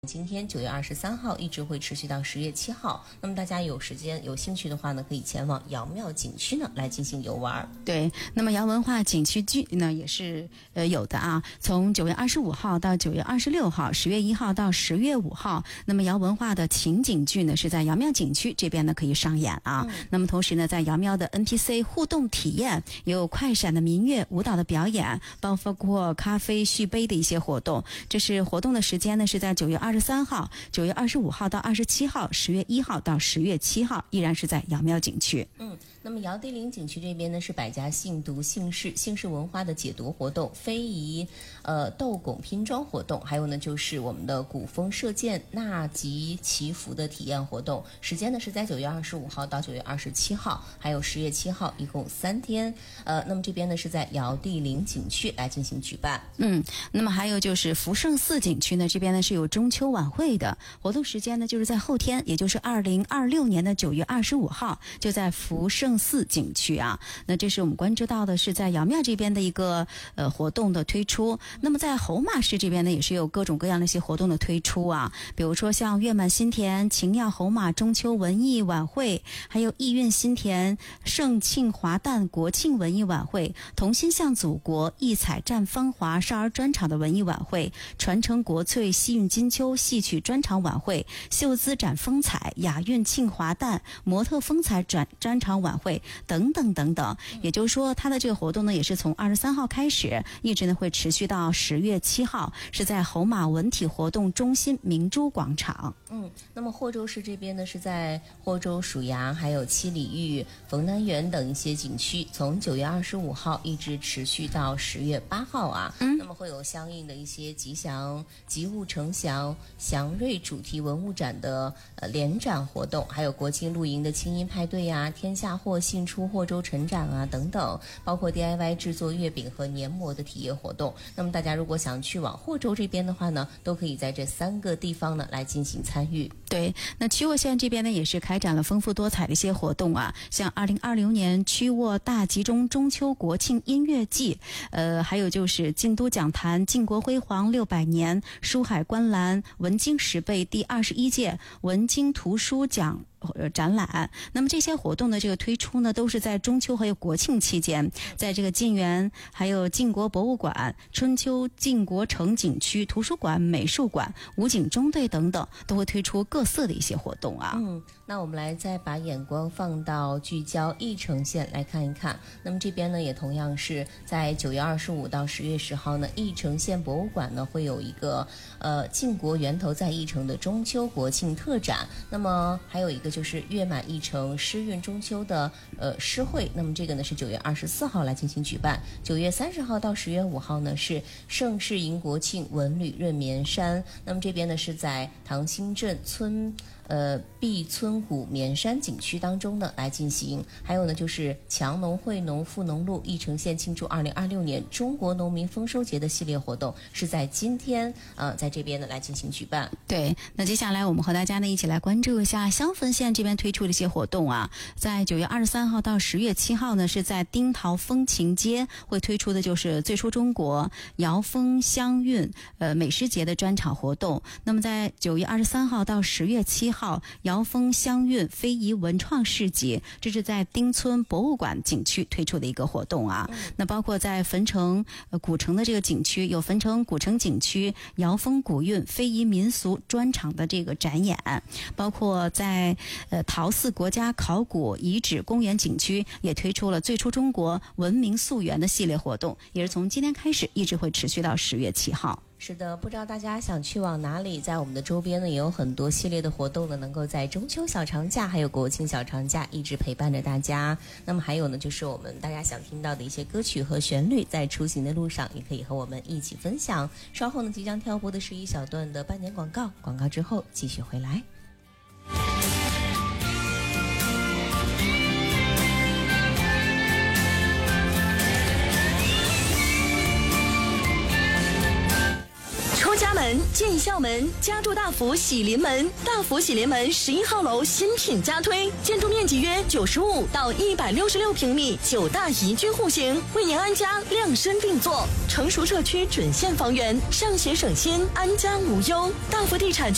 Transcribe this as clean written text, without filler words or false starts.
今天9月23号一直会持续到10月7号。那么大家有时间有兴趣的话呢，可以前往瑶庙景区呢来进行游玩。 对，那么瑶文化景区剧呢也是有的啊，从9月25号到9月26号，10月1号到10月5号，那么瑶文化的情景剧呢是在瑶庙景区这边呢可以上演啊。那么同时呢，在瑶庙的 NPC 互动体验，也有快闪的民乐舞蹈的表演，包括咖啡续杯的一些活动。这是活动的时间呢是在9月23号、9月25号到27号、10月1号到10月7号，依然是在瑶庙景区。 那么瑶地陵景区这边呢是百家姓读姓氏文化的解读活动，非遗斗拱拼装活动，还有呢就是我们的古风射箭、纳吉祈福的体验活动。时间呢是在9月25号到9月27号，还有10月7号，一共3天。那么这边呢是在瑶地陵景区来进行举办。 那么还有就是福圣寺景区呢，这边呢是有中秋晚会的活动，时间呢就是在后天，也就是2026年的9月25号，就在福圣寺景区啊。那这是我们关注到的是在瑶庙这边的一个活动的推出。那么在侯马市这边呢，也是有各种各样的一些活动的推出啊，比如说像月满新田情耀侯马中秋文艺晚会，还有意韵新田盛庆华诞国庆文艺晚会，同心向祖国异彩绽芳华少儿专场的文艺晚会，传承国粹西韵金秋戏曲专场晚会，秀姿展风采雅韵庆华诞模特风采专场晚会等等等等。也就是说它的这个活动呢也是从23号开始，一直呢会持续到10月7号，是在侯马文体活动中心明珠广场。 那么霍州市这边呢是在霍州、蜀阳还有七里峪、冯南园等一些景区，从9月25号一直持续到10月8号啊。那么会有相应的一些吉祥、吉物成祥、祥瑞主题文物展的联展活动，还有国庆露营的清音派对啊、天下货信出霍州陈展啊等等，包括 DIY 制作月饼和黏膜的体验活动。那么大家如果想去往霍州这边的话呢，都可以在这3个地方呢来进行参与。 对，那曲沃县这边呢也是开展了丰富多彩的一些活动啊，像2020年曲沃大集中中秋国庆音乐季，还有就是晋都讲坛晋国辉煌600年书海观澜文经10倍第21届文经图书奖展览。那么这些活动的这个推出呢，都是在中秋还有国庆期间，在这个晋园还有晋国博物馆、春秋晋国城景区、图书馆、美术馆、武警中队等等，都会推出各色的一些活动啊。 那我们来再把眼光放到聚焦义城县来看一看。那么这边呢也同样是在9月25到10月10号呢，义城县博物馆呢会有一个晋国源头在义城的中秋国庆特展。那么还有一个就是月满义城诗韵中秋的诗会，那么这个呢是9月24号来进行举办。9月30号到10月5号呢是盛世迎国庆文旅润绵山，那么这边呢是在唐兴镇碧村谷绵山景区当中呢来进行。还有呢就是强农惠农富农路义城县庆祝2026年中国农民丰收节的系列活动，是在今天在这边呢来进行举办。 对，那接下来我们和大家呢一起来关注一下襄汾县这边推出的一些活动啊。在9月23号到10月7号呢，是在丁桃风情街会推出的就是最初中国瑶风香韵美食节的专场活动。那么在9月23号到10月7号，瑶风香韵非遗文创市集，这是在丁村博物馆景区推出的一个活动啊。那包括在汾城古城的这个景区，有汾城古城景区瑶风古韵非遗民俗专场的这个展演，包括在陶寺国家考古遗址公园景区也推出了最初中国文明溯源的系列活动，也是从今天开始一直会持续到10月7号。 是的，不知道大家想去往哪里，在我们的周边呢也有很多系列的活动呢，能够在中秋小长假还有国庆小长假一直陪伴着大家。那么还有呢就是我们大家想听到的一些歌曲和旋律，在出行的路上也可以和我们一起分享。稍后呢即将跳播的是一小段的半年广告，广告之后继续回来。 出家门进校门，家住大福喜临门。大福喜临门11号楼新品加推，建筑面积约95到166平米，9大宜居户型，为您安家量身定做。成熟社区准现房源，上学省心，安家无忧。大福地产